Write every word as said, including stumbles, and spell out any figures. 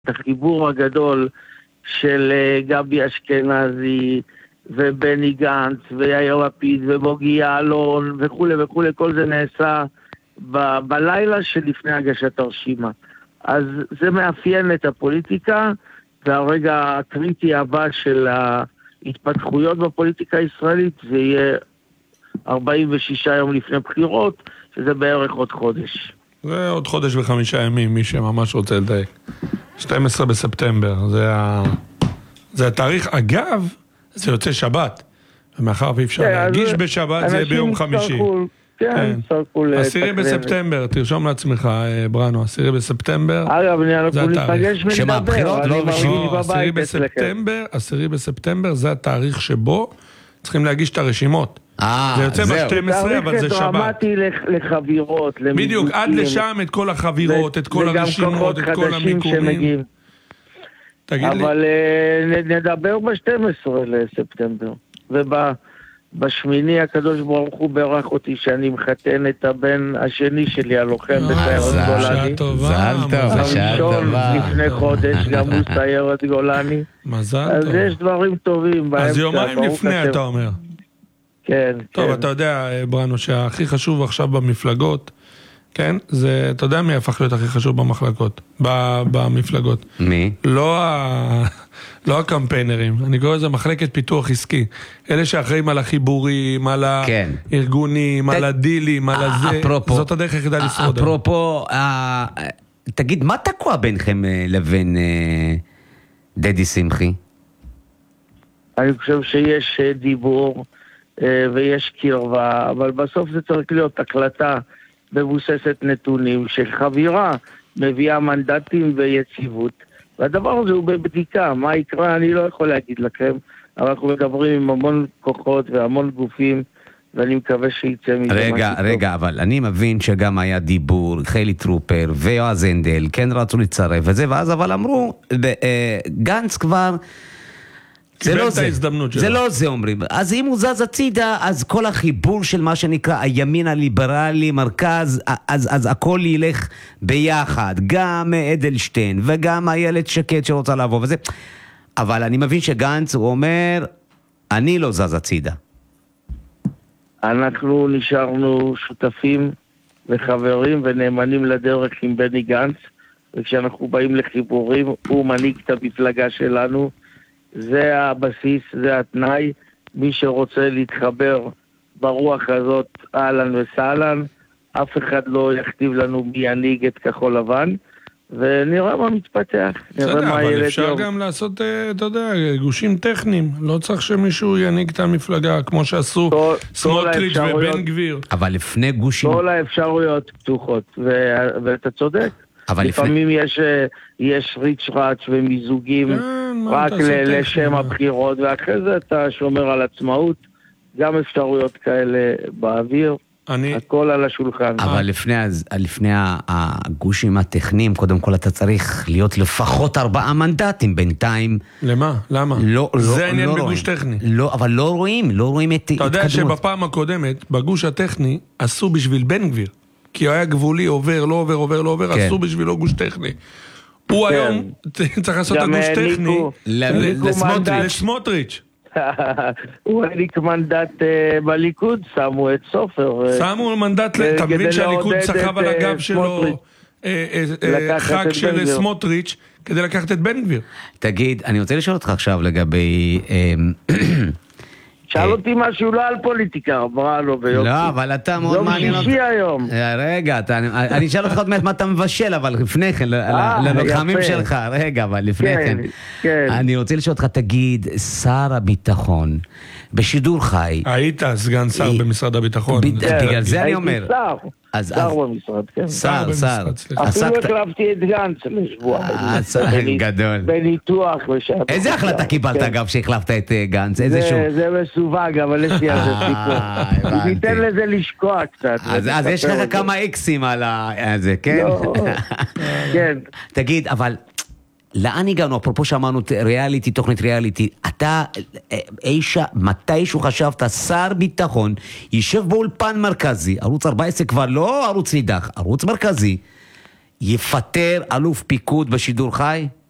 החיבור הגדול של גבי אשכנזי ובני גנץ ויאיר לפיד ובוגי יעלון וכו' וכו', כל זה נעשה ב- בלילה שלפני הגשת הרשימה. אז זה מאפיין את הפוליטיקה, והרגע הקריטי הבא של ההתפתחויות בפוליטיקה הישראלית זה יהיה ארבעים ושישה יום לפני בחירות, שזה בערך עוד חודש. זה עוד חודש וחמישה ימים, מי שממש רוצה לדייק. שנים עשר בספטמבר, זה, ה... זה התאריך. אגב, זה יוצא שבת, ומאחר ואי אפשר להגיש בשבת, זה ביום חמישי. כן, עשירי בספטמבר, תרשום לעצמך, בראנו, עשירי בספטמבר. אגב, אנחנו ניפגש ונדבר, אני מרגיש בבית אצלכם. עשירי בספטמבר, זה התאריך שבו צריכים להגיש את הרשימות. זה יוצא ב-שתים עשרה, אבל זה שבת. תאריך דרמטי לחבירות, בדיוק, עד לשם את כל החבירות, את כל הרשימות, את כל המיקומים. אבל נדבר ב-שתים עשרה לספטמבר, ובשמיני הקדוש ברוך הוא ברך אותי שאני מחתן את הבן השני שלי, הלוחם בסיירת גולני. מזל טוב, שעה טובה. לפני חודש, גם הוא סיירת גולני. מזל טוב. אז יש דברים טובים. אז יומיים לפני אתה אומר. כן. טוב, אתה יודע, בראנו, שהכי חשוב עכשיו במפלגות, כן? זה, אתה יודע מי הפך להיות הכי חשוב במחלקות, במפלגות? מי? לא ה... לא הקמפיינרים, אני קורא לזה מחלקת פיתוח עסקי. אלה שאחראים על החיבורים, על הארגונים, על הדילים, על הזה. זאת הדרך היחידה לשרוד. אפרופו, תגיד, מה תקוע ביניכם לבין דדי שמחי? אני חושב שיש דיבור ויש קרבה, אבל בסוף זה צריך להיות הקלטה מבוססת נתונים, שחבירה מביאה מנדטים ויציבות. והדבר הזה הוא בבדיקה, מה יקרה אני לא יכול להגיד לכם, אבל אנחנו מדברים עם המון כוחות והמון גופים, ואני מקווה שיצא מזה. רגע, רגע, אבל אני מבין שגם היה דיבור, חילי טרופר ויועז הנדל, כן רצו לצרף וזה, ואז אבל אמרו, גנץ כבר, זה לא זה, זה לא זה אומרים. אז אם הוא זז הצידה, אז כל החיבור של מה שנקרא הימין הליברלי, מרכז, אז, אז הכל ילך ביחד. גם אדלשטיין וגם איילת שקד שרוצה לבוא וזה. אבל אני מבין שגנץ הוא אומר, אני לא זז הצידה. אנחנו נשארנו שותפים וחברים ונאמנים לדרך עם בני גנץ, וכשאנחנו באים לחיבורים, הוא מנהיג את המפלגה שלנו, זה הבסיס, זה התנאי. מי שרוצה להתחבר ברוח הזאת, אהלן וסהלן, אף אחד לא יכתיב לנו מי ינהיג את כחול לבן, ונראה מה מתפתח. בסדר, אבל אפשר יום. גם לעשות, אתה יודע, גושים טכניים. לא צריך שמישהו ינהיג את המפלגה, כמו שעשו כל, סמוטריץ' כל ובן גביר. אבל לפני גושים... כל האפשרויות פתוחות, ו... ואתה צודק. לפעמים לפני... יש, יש ריץ' ראץ' ומיזוגים כן, רק לשם הבחירות, ואחרי זה אתה שומר על עצמאות, גם אפשרויות כאלה באוויר, אני... הכל על השולחן. אבל לפני, לפני הגושים הטכניים, קודם כל אתה צריך להיות לפחות ארבעה מנדטים, בינתיים... למה? למה? לא, זה לא, העניין לא בגוש רואים. טכני. לא, אבל לא רואים, לא רואים את אתה יודע התקדמות. שבפעם הקודמת, בגוש הטכני, עשו בשביל בן גביר. כי הוא היה גבולי, עובר, לא עובר, עובר, לא עובר, עשו בשבילו גוש טכני. הוא היום צריך לעשות את הגוש טכני לסמוטריץ'. הוא העניק מנדט בליכוד, שמו את סופר. שמו מנדט, אתה מבין שהליכוד סחב על הגב שלו חג של סמוטריץ' כדי לקחת את בן גביר. תגיד, אני רוצה לשאול אותך עכשיו לגבי... שאל אותי משהו לא על פוליטיקה, בראנו ויופי. לא, אבל אתה מאוד מעניין אותי. יום שישי היום. רגע, אני אשאל אותך עוד מעט מה אתה מבשל, אבל לפני כן, ללוחמים שלך. רגע, אבל לפני כן. אני רוצה לשאול אותך, תגיד, שר הביטחון, בשידור חי... היית סגן שר במשרד הביטחון. בגלל זה אני אומר. הייתי שר. שר במשרד, כן. שר, שר. אפילו הקלפתי את גנץ לשבועיים. גדול. בניתוח ושעת. איזה החלטה קיבלת אגב שהחלפת את גנץ? זה מסווג, אבל יש לי על זה סיפור. ניתן לזה לשקוע קצת. אז יש לך כמה אקסים על זה, כן? כן. תגיד, אבל... לאן הגענו? אפרופו שאמרנו ריאליטי, תוכנית ריאליטי, אתה, אישה, מתישהו חשבת, שר ביטחון, יישב באולפן מרכזי, ערוץ ארבע עשרה כבר לא ערוץ נידח, ערוץ מרכזי, יפטר אלוף פיקוד בשידור חי?